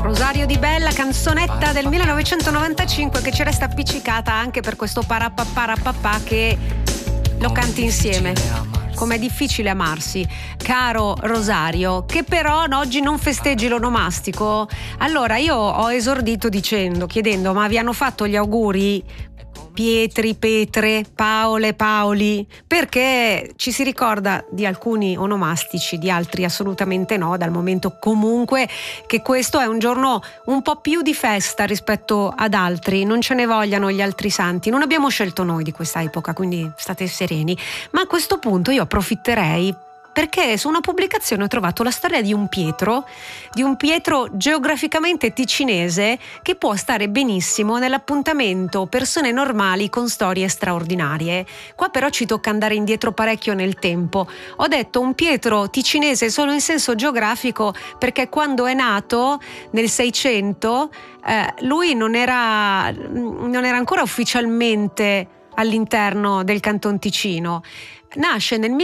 Rosario Di Bella, canzonetta del 1995 che ci resta appiccicata anche per questo parapapà che lo canti insieme. Com'è difficile amarsi, caro Rosario, che però oggi non festeggi l'onomastico. Allora io ho esordito chiedendo, ma vi hanno fatto gli auguri Pietri, Petre, Paole, Paoli? Perché ci si ricorda di alcuni onomastici, di altri assolutamente no, dal momento comunque che questo è un giorno un po' più di festa rispetto ad altri, non ce ne vogliano gli altri santi, non abbiamo scelto noi di questa epoca, quindi state sereni. Ma a questo punto io approfitterei perché su una pubblicazione ho trovato la storia di un Pietro geograficamente ticinese che può stare benissimo nell'appuntamento persone normali con storie straordinarie. Qua però ci tocca andare indietro parecchio nel tempo. Ho detto un Pietro ticinese solo in senso geografico perché quando è nato nel 600 lui non era ancora ufficialmente all'interno del Canton Ticino. Nasce nel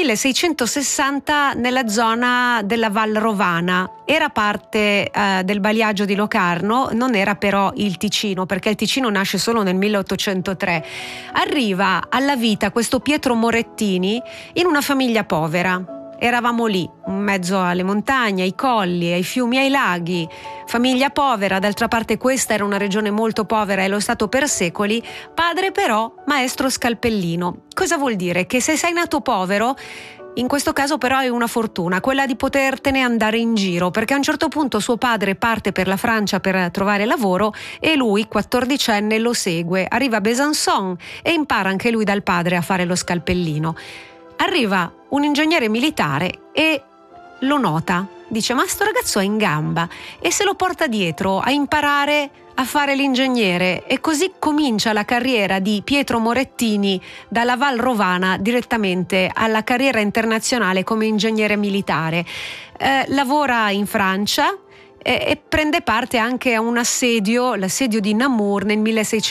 1660 nella zona della Val Rovana, era parte del bagliaggio di Locarno, non era però il Ticino, perché il Ticino nasce solo nel 1803. Arriva alla vita questo Pietro Morettini in una famiglia povera. Eravamo lì, in mezzo alle montagne, ai colli, ai fiumi, ai laghi. Famiglia povera, d'altra parte questa era una regione molto povera e lo è stato per secoli. Padre però maestro scalpellino. Cosa vuol dire? Che se sei nato povero, in questo caso però hai una fortuna, quella di potertene andare in giro, perché a un certo punto suo padre parte per la Francia per trovare lavoro e lui, 14enne, lo segue. Arriva a Besançon e impara anche lui dal padre a fare lo scalpellino. Arriva un ingegnere militare e lo nota, dice ma sto ragazzo è in gamba, e se lo porta dietro a imparare a fare l'ingegnere, e così comincia la carriera di Pietro Morettini dalla Val Rovana direttamente alla carriera internazionale come ingegnere militare. Lavora in Francia e prende parte anche a un l'assedio di Namur nel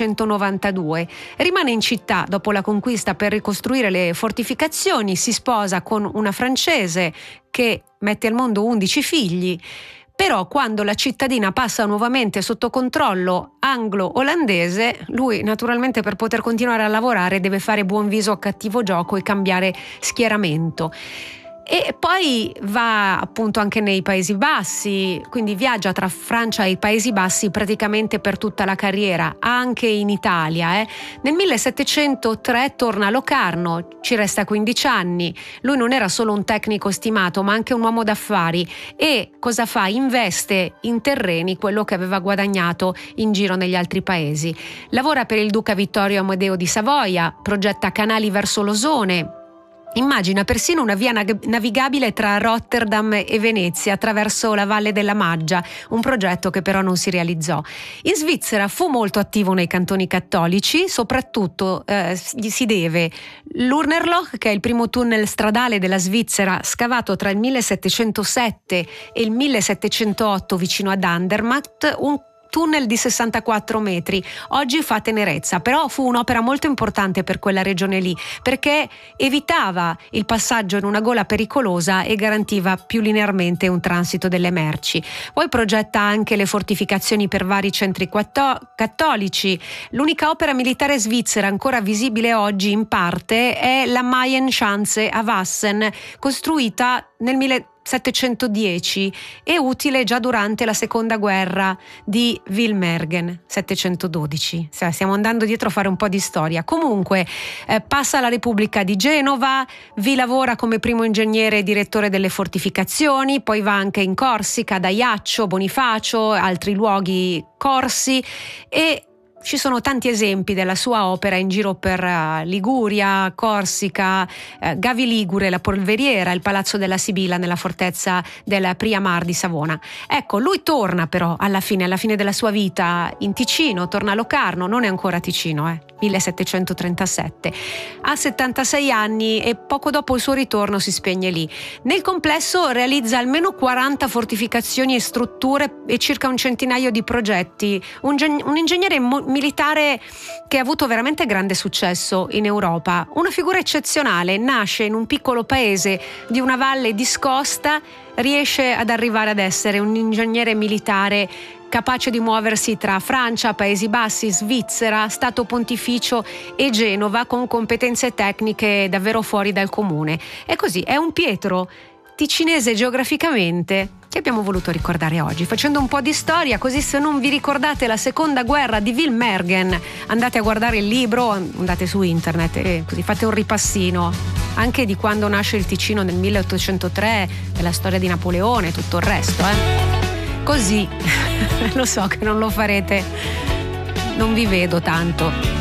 1692. Rimane in città dopo la conquista per ricostruire le fortificazioni, si sposa con una francese che mette al mondo 11 figli. Però quando la cittadina passa nuovamente sotto controllo anglo-olandese, lui naturalmente per poter continuare a lavorare deve fare buon viso a cattivo gioco e cambiare schieramento. E poi va appunto anche nei Paesi Bassi, quindi viaggia tra Francia e i Paesi Bassi praticamente per tutta la carriera, anche in Italia. Nel 1703 torna a Locarno, ci resta 15 anni. Lui non era solo un tecnico stimato, ma anche un uomo d'affari. E cosa fa? Investe in terreni quello che aveva guadagnato in giro negli altri paesi. Lavora per il duca Vittorio Amedeo di Savoia, progetta canali verso l'Osone. Immagina persino una via navigabile tra Rotterdam e Venezia attraverso la Valle della Maggia, un progetto che però non si realizzò. In Svizzera fu molto attivo nei cantoni cattolici, soprattutto gli si deve l'Urnerloch, che è il primo tunnel stradale della Svizzera scavato tra il 1707 e il 1708 vicino ad Andermatt, un tunnel di 64 metri, oggi fa tenerezza, però fu un'opera molto importante per quella regione lì, perché evitava il passaggio in una gola pericolosa e garantiva più linearmente un transito delle merci. Poi progetta anche le fortificazioni per vari centri cattolici. L'unica opera militare svizzera ancora visibile oggi in parte è la Mayenschanze a Wassen, costruita nel 1710 e utile già durante la seconda guerra di Wilmergen, 712. Stiamo andando dietro a fare un po' di storia. Comunque passa alla Repubblica di Genova, vi lavora come primo ingegnere e direttore delle fortificazioni, poi va anche in Corsica, ad Ajaccio, Bonifacio, altri luoghi corsi, e ci sono tanti esempi della sua opera in giro per Liguria, Corsica, Gavi Ligure, la Polveriera, il Palazzo della Sibilla nella fortezza del Priamar di Savona. Ecco, lui torna però alla fine della sua vita in Ticino, torna a Locarno, non è ancora Ticino, 1737. Ha 76 anni e poco dopo il suo ritorno si spegne lì. Nel complesso realizza almeno 40 fortificazioni e strutture e circa un centinaio di progetti. Un ingegnere militare che ha avuto veramente grande successo in Europa. Una figura eccezionale, nasce in un piccolo paese di una valle discosta, riesce ad arrivare ad essere un ingegnere militare capace di muoversi tra Francia, Paesi Bassi, Svizzera, Stato Pontificio e Genova, con competenze tecniche davvero fuori dal comune. E così è un Pietro ticinese geograficamente che abbiamo voluto ricordare oggi, facendo un po' di storia, così se non vi ricordate la seconda guerra di Wilmergen andate a guardare il libro, andate su internet e così fate un ripassino anche di quando nasce il Ticino nel 1803, della storia di Napoleone e tutto il resto, così lo so che non lo farete, non vi vedo tanto.